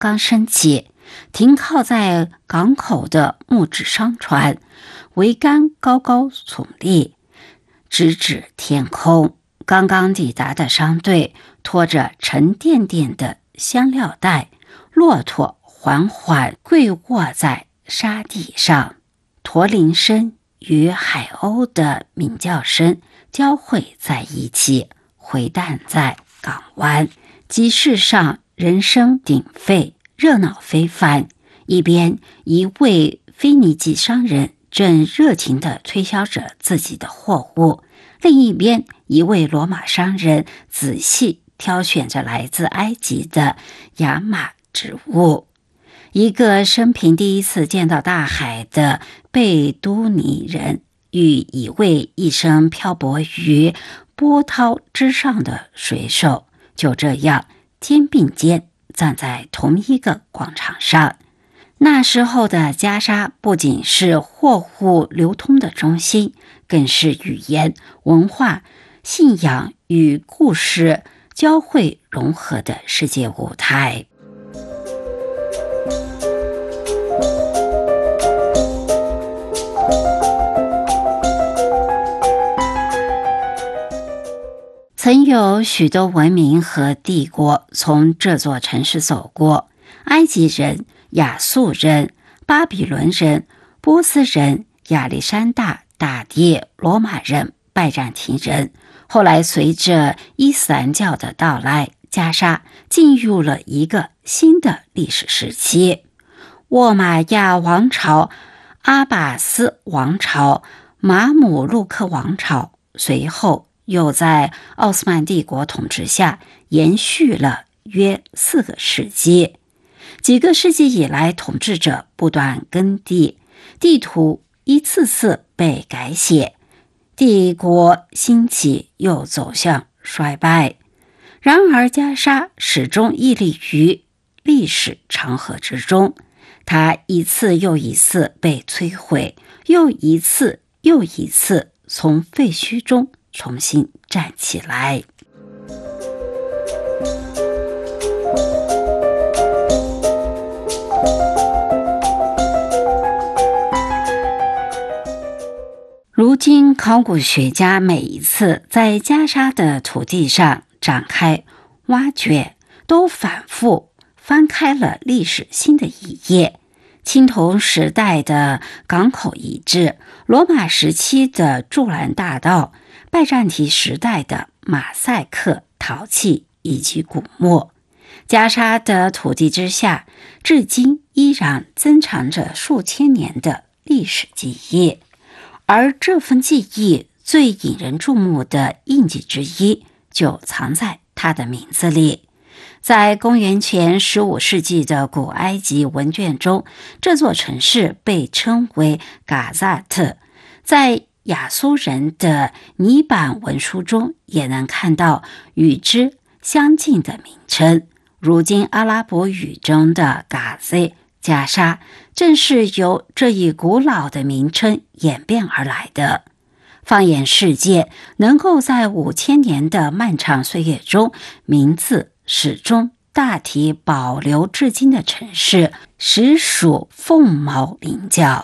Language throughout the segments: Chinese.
刚升起，停靠在港口的木质商船，桅杆高高耸立，直指天空。刚刚抵达的商队拖着沉甸甸的香料袋，骆驼缓缓跪卧在沙地上，驼铃声与海鸥的鸣叫声交汇在一起，回荡在港湾。集市上人声鼎沸，热闹非凡。一边一位腓尼基商人正热情地推销着自己的货物，另一边一位罗马商人仔细挑选着来自埃及的亚马植物。一个生平第一次见到大海的贝都尼人与一位一生漂泊于波涛之上的水手，就这样肩并肩站在同一个广场上。那时候的加沙不仅是货物流通的中心，更是语言、文化、信仰与故事交汇融合的世界舞台。曾有许多文明和帝国从这座城市走过，埃及人、亚述人、巴比伦人、波斯人、亚历山大大帝、罗马人、拜占庭人。后来随着伊斯兰教的到来，加沙进入了一个新的历史时期。沃玛亚王朝、阿拔斯王朝、马姆路克王朝，随后又在奥斯曼帝国统治下延续了约4个世纪。几个世纪以来，统治者不断更替，地图一次次被改写，帝国兴起又走向衰败。然而加沙始终屹立于历史长河之中，它一次又一次被摧毁，又一次又一次从废墟中重新站起来。如今考古学家每一次在加沙的土地上展开挖掘，都反复翻开了历史新的一页。青铜时代的港口遗址，罗马时期的柱兰大道，拜占庭时代的马赛克陶器以及古墓。加沙的土地之下，至今依然珍藏着数千年的历史记忆，而这份记忆最引人注目的印记之一，就藏在它的名字里。在公元前15世纪的古埃及文卷中，这座城市被称为嘎扎特。在亚苏人的泥板文书中也能看到与之相近的名称。如今阿拉伯语中的嘎塞、加沙，正是由这一古老的名称演变而来的。放眼世界，能够在5000年的漫长岁月中，名字始终大体保留至今的城市，实属凤毛麟角。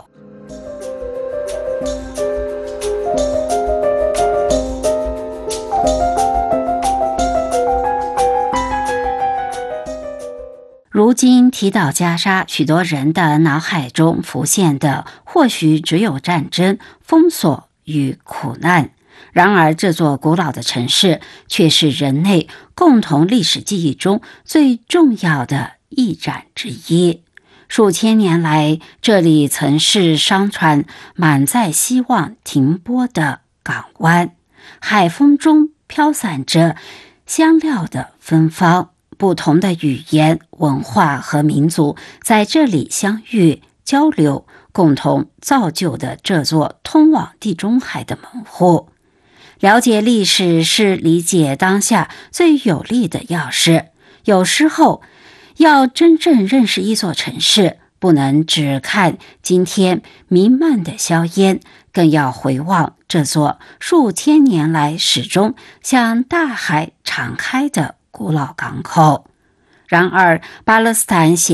如今提到加沙，许多人的脑海中浮现的或许只有战争、封锁与苦难。然而这座古老的城市却是人类共同历史记忆中最重要的驿站之一。数千年来，这里曾是商船满载希望停泊的港湾，海风中飘散着香料的芬芳，不同的语言、文化和民族在这里相遇交流，共同造就的这座通往地中海的门户。了解历史是理解当下最有力的钥匙。有时候，要真正认识一座城市，不能只看今天弥漫的硝烟，更要回望这座数千年来始终向大海敞开的古老港口。然而，巴勒斯坦